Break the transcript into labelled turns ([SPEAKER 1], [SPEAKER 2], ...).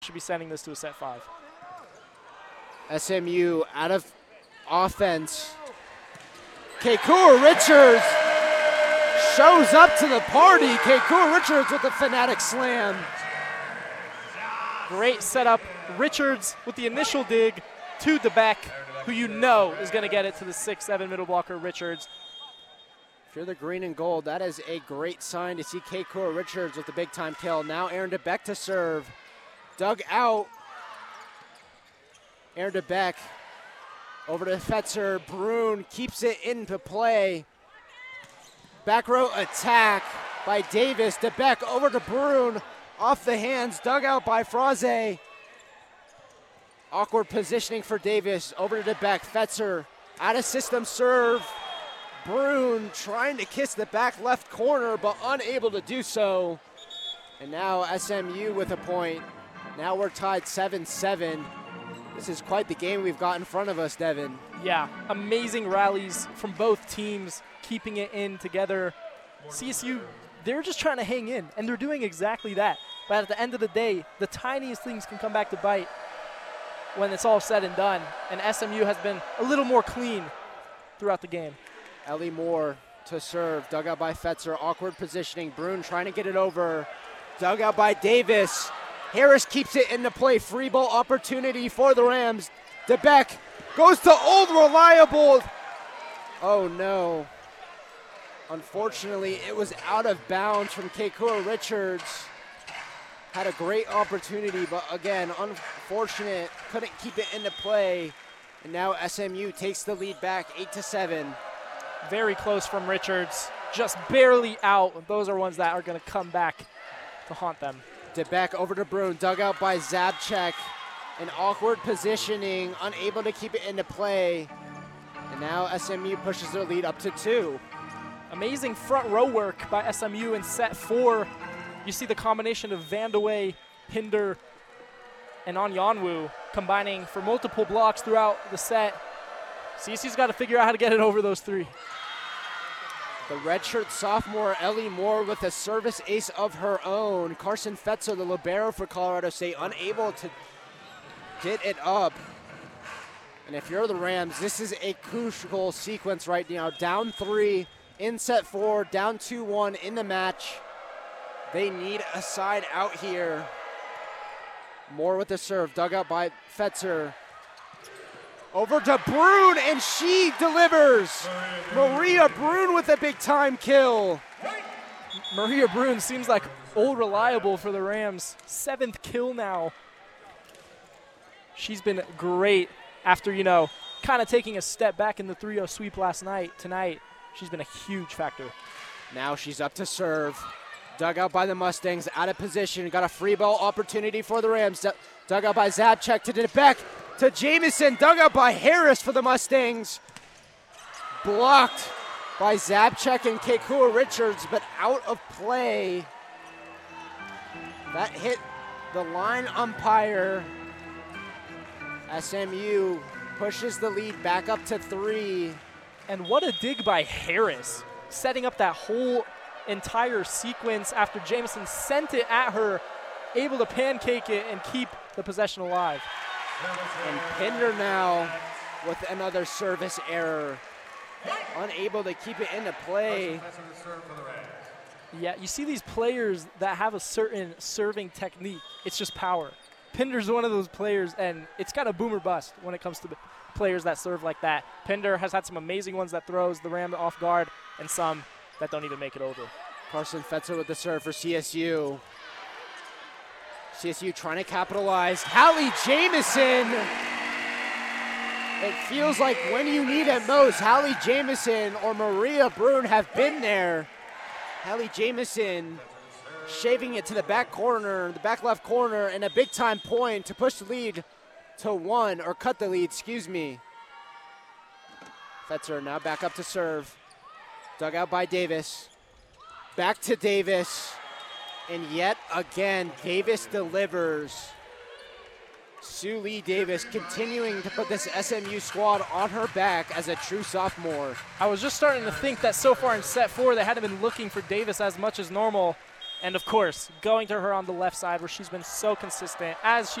[SPEAKER 1] should be sending this to a set 5.
[SPEAKER 2] SMU out of offense. Keikua Richards shows up to the party. Keikua Richards with the Fanatic Slam.
[SPEAKER 1] Great setup. Richards with the initial dig to DeBeck, who you know is going to get it to the 6-7 middle blocker Richards.
[SPEAKER 2] If you're the green and gold, that is a great sign to see Keikua Richards with the big time kill. Now Aaron DeBeck to serve. Dug out. Aaron DeBeck over to Fetzer. Brune keeps it into play. Back row attack by Davis. DeBeck over to Brune. Off the hands, dug out by Fraze. Awkward positioning for Davis. Over to DeBeck. Fetzer out of system serve. Brune trying to kiss the back left corner, but unable to do so. And now SMU with a point. Now we're tied 7-7. This is quite the game we've got in front of us, Devin.
[SPEAKER 1] Yeah, amazing rallies from both teams, keeping it in together. CSU, they're just trying to hang in, and they're doing exactly that. But at the end of the day, the tiniest things can come back to bite when it's all said and done. And SMU has been a little more clean throughout the game.
[SPEAKER 2] Ellie Moore to serve, dug out by Fetzer, awkward positioning. Brune trying to get it over, dug out by Davis. Harris keeps it into play, free ball opportunity for the Rams. DeBeck goes to Old Reliable. Oh no. Unfortunately, it was out of bounds from Keikua Richards. Had a great opportunity, but again, unfortunate, couldn't keep it into play. And now SMU takes the lead back 8-7.
[SPEAKER 1] Very close from Richards, just barely out. Those are ones that are going to come back to haunt them.
[SPEAKER 2] DeBeck over to Brune, dug out by Zabchek. An awkward positioning, unable to keep it into play. And now SMU pushes their lead up to 2.
[SPEAKER 1] Amazing front row work by SMU in set 4. You see the combination of Vandeweghe, Pinder, and Onyanwu combining for multiple blocks throughout the set. CSU's got to figure out how to get it over those 3.
[SPEAKER 2] The redshirt sophomore Ellie Moore with a service ace of her own. Carson Fetzer, the libero for Colorado State, unable to get it up. And if you're the Rams, this is a crucial sequence right now. Down 3 in set 4, down 2-1 in the match. They need a side out here. Moore with the serve, dug out by Fetzer. Over to Brune, and she delivers. Maria Brune with a big-time kill.
[SPEAKER 1] Maria Brune seems like Old Reliable for the Rams. 7th kill now. She's been great after, kind of taking a step back in the 3-0 sweep last night. Tonight, she's been a huge factor.
[SPEAKER 2] Now she's up to serve. Dug out by the Mustangs, out of position. Got a free ball opportunity for the Rams. Dug out by Zabchek to DeBeck. To Jamison, dug out by Harris for the Mustangs. Blocked by Zabchek and Keikua Richards, but out of play. That hit the line umpire. SMU pushes the lead back up to 3.
[SPEAKER 1] And what a dig by Harris, setting up that whole entire sequence after Jamison sent it at her, able to pancake it and keep the possession alive.
[SPEAKER 2] And Pinder now with another service error. Unable to keep it into play.
[SPEAKER 1] Yeah, you see these players that have a certain serving technique. It's just power. Pinder's one of those players, and it's kind of boom or bust when it comes to players that serve like that. Pinder has had some amazing ones that throws the Ram off guard, and some that don't even make it over.
[SPEAKER 2] Carson Fetzer with the serve for CSU. CSU trying to capitalize. Hallie Jamison. It feels like when you need it most, Hallie Jamison or Maria Brune have been there. Hallie Jamison shaving it to the back corner, the back left corner, and a big time point to push the lead to 1, or cut the lead, excuse me. Fetzer now back up to serve. Dug out by Davis. Back to Davis. And yet again, Davis delivers. Sue Lee Davis continuing to put this SMU squad on her back as a true sophomore.
[SPEAKER 1] I was just starting to think that so far in set 4, they hadn't been looking for Davis as much as normal. And, of course, going to her on the left side where she's been so consistent, as she